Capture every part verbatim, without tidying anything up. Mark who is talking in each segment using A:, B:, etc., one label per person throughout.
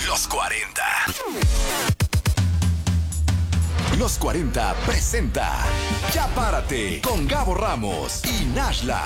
A: Los cuarenta. Los cuarenta presenta Ya Párate con Gabo Ramos y Nashla.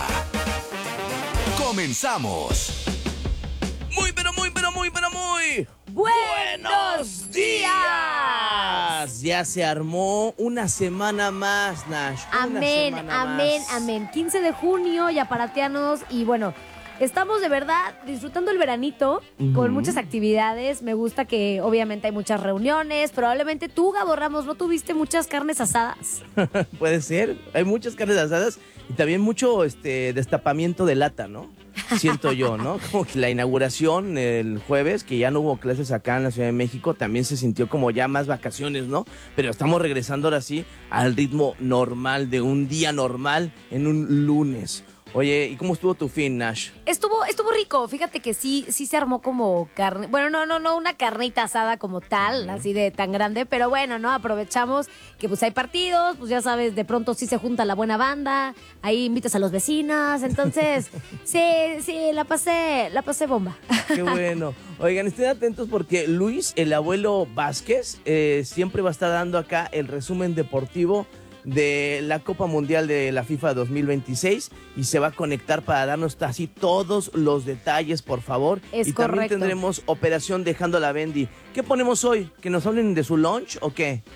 A: Comenzamos.
B: Muy, pero muy, pero muy, pero muy...
C: ¡Buenos días!
B: Ya se armó una semana más, Nash. una
C: Amén,
B: semana
C: amén,
B: más.
C: amén. quince de junio, ya paratianos. Y bueno, estamos de verdad disfrutando el veranito con muchas actividades. Me gusta que obviamente hay muchas reuniones. Probablemente tú, Gabo Ramos, no tuviste muchas carnes asadas.
B: Puede ser. Hay muchas carnes asadas y también mucho este destapamiento de lata, ¿no? Siento yo, ¿no? Como que la inauguración el jueves, que ya no hubo clases acá en la Ciudad de México, también se sintió como ya más vacaciones, ¿no? Pero estamos regresando ahora sí al ritmo normal de un día normal en un lunes. Oye, ¿y cómo estuvo tu fin, Nash?
C: Estuvo, estuvo rico. Fíjate que sí, sí se armó como carne. Bueno, no, no, no una carnita asada como tal, así de tan grande, pero bueno, ¿no? Aprovechamos que pues hay partidos, pues ya sabes, de pronto sí se junta la buena banda, ahí invitas a los vecinos, entonces, sí, sí, la pasé, la pasé bomba.
B: Qué bueno. Oigan, estén atentos porque Luis, el abuelo Vázquez, eh, siempre va a estar dando acá el resumen deportivo de la Copa Mundial de la FIFA dos mil veintiséis y se va a conectar para darnos así todos los detalles, por favor.
C: Es
B: y
C: correcto.
B: también tendremos Operación Dejando la Bendy. ¿Qué ponemos hoy? ¿Que nos hablen de su lunch o qué?